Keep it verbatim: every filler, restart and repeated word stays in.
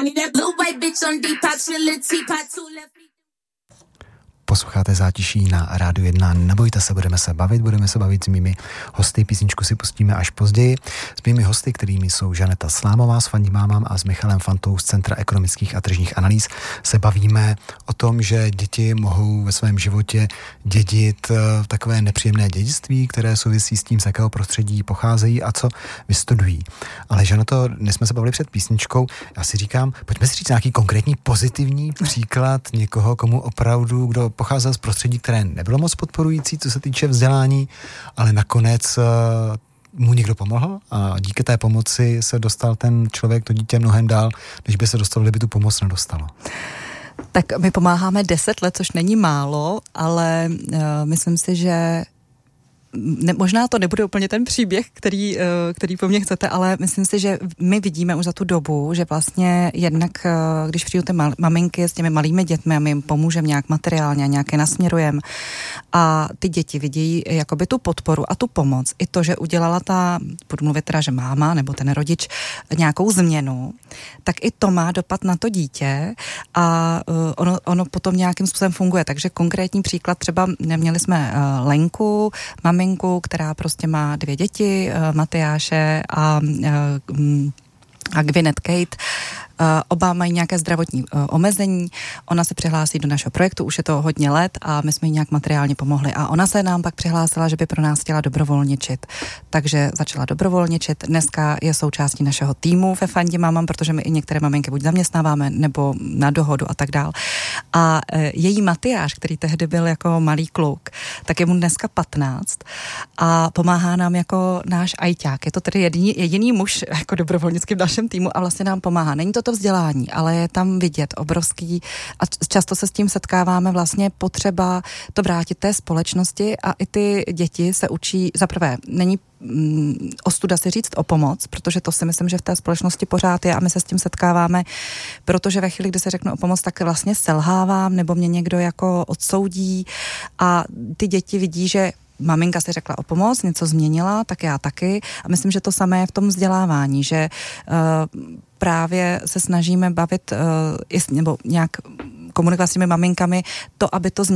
Posloucháte Zátiší na Rádiu jedna. Nebojte se, budeme se bavit, budeme se bavit s mými hosty. Písničku si pustíme až později. S mými hosty, kterými jsou Žaneta Slámová s Fandím mámám a s Michalem Fantou z Centra ekonomických a tržních analýz, se bavíme o tom, že děti mohou ve svém životě dědit takové nepříjemné dědictví, které souvisí s tím, z jakého prostředí pocházejí a co vystudují. Ale Žaneto, dnes jsme se bavili před písničkou. Já si říkám, pojďme si říct nějaký konkrétní pozitivní příklad někoho, komu opravdu, kdo pocházel z prostředí, které nebylo moc podporující, co se týče vzdělání, ale nakonec mu někdo pomohl a díky té pomoci se dostal ten člověk, to dítě mnohem dál, než by se dostalo, kdyby tu pomoc nedostalo. Tak my pomáháme deset let, což není málo, ale uh, myslím si, že Ne, možná to nebude úplně ten příběh, který, který po mně chcete, ale myslím si, že my vidíme už za tu dobu, že vlastně jednak, když přijdu ty mal, maminky s těmi malými dětmi a my jim pomůžeme nějak materiálně a nějaké nasměrujeme a ty děti vidí jakoby tu podporu a tu pomoc. I to, že udělala ta, budu mluvit teda, že máma nebo ten rodič nějakou změnu, tak i to má dopad na to dítě a ono, ono potom nějakým způsobem funguje. Takže konkrétní příklad, třeba měli jsme Lenku, mami, která prostě má dvě děti, Matyáše a, a Gwyneth Kate. Oba mají nějaké zdravotní omezení. Ona se přihlásí do našeho projektu, už je to hodně let a my jsme jí nějak materiálně pomohli. A ona se nám pak přihlásila, že by pro nás chtěla dobrovolničit. Takže začala dobrovolničit. Dneska je součástí našeho týmu ve Fandím mámám, protože my i některé maminky buď zaměstnáváme, nebo na dohodu a tak dál. A její Matyáš, který tehdy byl jako malý kluk, tak je mu dneska patnáct a pomáhá nám jako náš ajťák. Je to tedy jediný, jediný muž jako dobrovolnický v našem týmu a vlastně nám pomáhá. Není to to vzdělání, ale je tam vidět obrovský a často se s tím setkáváme vlastně potřeba to vrátit té společnosti a i ty děti se učí, zaprvé není mm, ostuda si říct o pomoc, protože to si myslím, že v té společnosti pořád je a my se s tím setkáváme, protože ve chvíli, kdy se řeknu o pomoc, tak vlastně selhávám nebo mě někdo jako odsoudí a ty děti vidí, že maminka si řekla o pomoc, něco změnila, tak já taky. A myslím, že to samé je v tom vzdělávání, že uh, právě se snažíme bavit uh, nebo nějak komunikovat s těmi maminkami to, aby to